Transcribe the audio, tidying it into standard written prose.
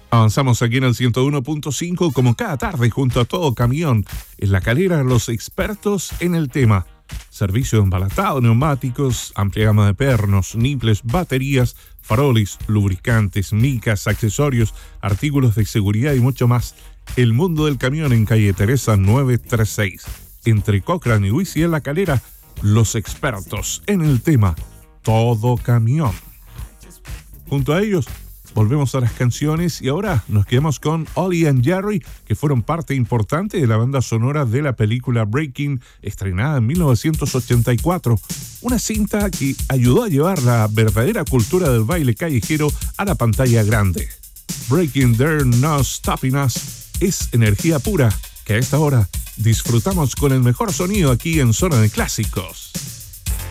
Avanzamos aquí en el 101.5 como cada tarde junto a Todo Camión. En La Calera, los expertos en el tema. Servicio de embalatado, neumáticos, amplia gama de pernos, niples, baterías, faroles, lubricantes, micas, accesorios, artículos de seguridad y mucho más. El mundo del camión en calle Teresa 936. Entre Cochrane y Huici en La Calera, los expertos en el tema. Todo Camión. Junto a ellos, volvemos a las canciones y ahora nos quedamos con Ollie and Jerry, que fueron parte importante de la banda sonora de la película Breaking, estrenada en 1984. Una cinta que ayudó a llevar la verdadera cultura del baile callejero a la pantalla grande. Breaking, They're Not Stopping Us es energía pura que a esta hora disfrutamos con el mejor sonido aquí en Zona de Clásicos.